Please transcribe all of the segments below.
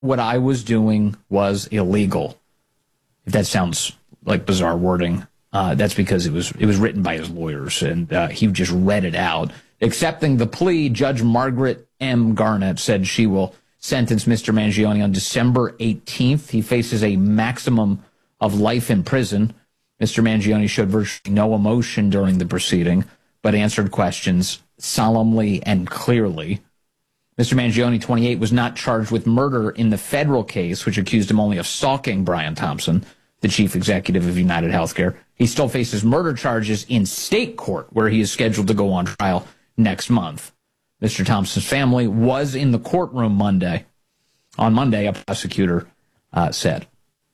what I was doing was illegal. If that sounds like bizarre wording, that's because it was written by his lawyers, and he just read it out. Accepting the plea, Judge Margaret M. Garnett said she will sentence Mr. Mangione on December 18th. He faces a maximum of life in prison. Mr. Mangione showed virtually no emotion during the proceeding, but answered questions solemnly and clearly. Mr. Mangione, 28, was not charged with murder in the federal case, which accused him only of stalking Brian Thompson, the chief executive of United Healthcare. He still faces murder charges in state court, where he is scheduled to go on trial next month. Mr. Thompson's family was in the courtroom Monday. On Monday, a prosecutor said.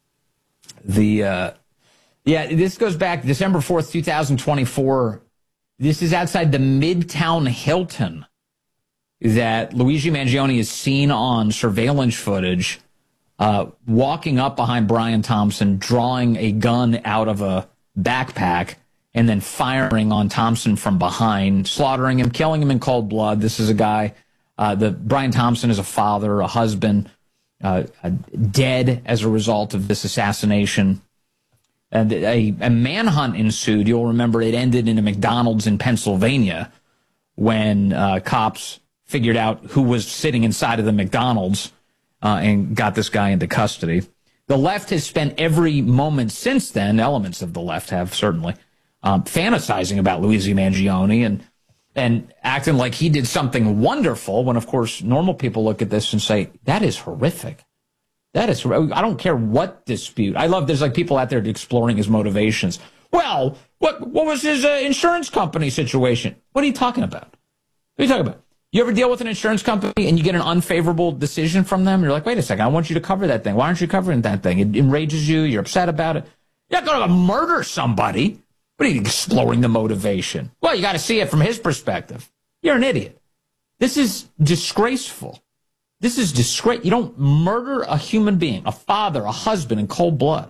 This goes back December 4th, 2024. This is outside the Midtown Hilton that Luigi Mangione is seen on surveillance footage walking up behind Brian Thompson, drawing a gun out of a backpack, and then firing on Thompson from behind, slaughtering him, killing him in cold blood. This is a guy, Brian Thompson is a father, a husband, dead as a result of this assassination. And a manhunt ensued. You'll remember it ended in a McDonald's in Pennsylvania when cops figured out who was sitting inside of the McDonald's and got this guy into custody. The left has spent every moment since then, elements of the left have certainly, fantasizing about Luigi Mangione and acting like he did something wonderful when, of course, normal people look at this and say, that is horrific. That is, I don't care what dispute. I love, there's like people out there exploring his motivations. Well, what was his insurance company situation? What are you talking about? What are you talking about? You ever deal with an insurance company and you get an unfavorable decision from them? You're like, wait a second, I want you to cover that thing. Why aren't you covering that thing? It enrages you. You're upset about it. You're not going to murder somebody. What are you exploring the motivation? Well, you got to see it from his perspective. You're an idiot. This is disgraceful. This is disgrace. You don't murder a human being, a father, a husband in cold blood,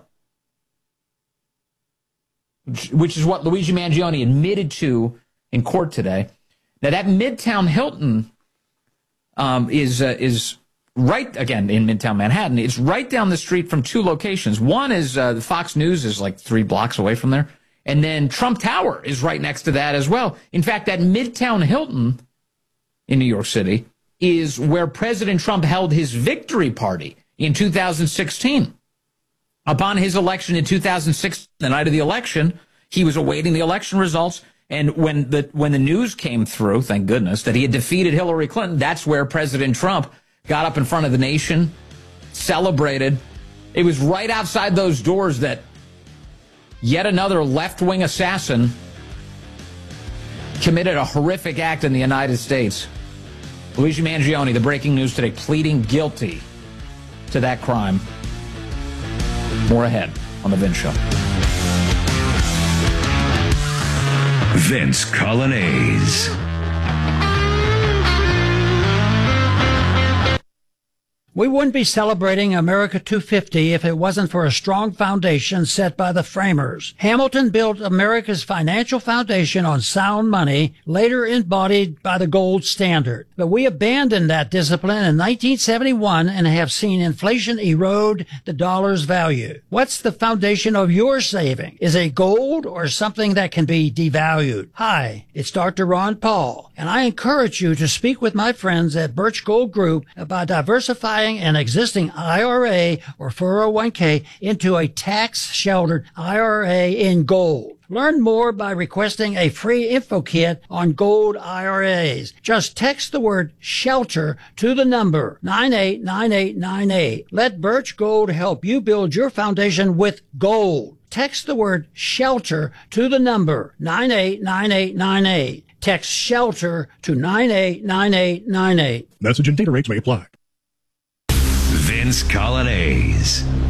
which is what Luigi Mangione admitted to in court today. Now, that Midtown Hilton is right, again, in Midtown Manhattan. It's right down the street from two locations. One is the Fox News is like 3 blocks away from there. And then Trump Tower is right next to that as well. In fact, that Midtown Hilton in New York City is where President Trump held his victory party in 2016. Upon his election in 2006, the night of the election, he was awaiting the election results. And when the news came through, thank goodness, that he had defeated Hillary Clinton, that's where President Trump got up in front of the nation, celebrated. It was right outside those doors that yet another left-wing assassin committed a horrific act in the United States. Luigi Mangione, the breaking news today, pleading guilty to that crime. More ahead on The Vince Show. Vince Coglianese. We wouldn't be celebrating America 250 if it wasn't for a strong foundation set by the framers. Hamilton built America's financial foundation on sound money, later embodied by the gold standard. But we abandoned that discipline in 1971 and have seen inflation erode the dollar's value. What's the foundation of your saving? Is it gold or something that can be devalued? Hi, it's Dr. Ron Paul, and I encourage you to speak with my friends at Birch Gold Group about diversifying an existing IRA or 401k into a tax-sheltered IRA in gold. Learn more by requesting a free info kit on gold IRAs. Just text the word SHELTER to the number 989898. Let Birch Gold help you build your foundation with gold. Text the word SHELTER to the number 989898. Text SHELTER to 989898. Message and data rates may apply. Vince Coglianese.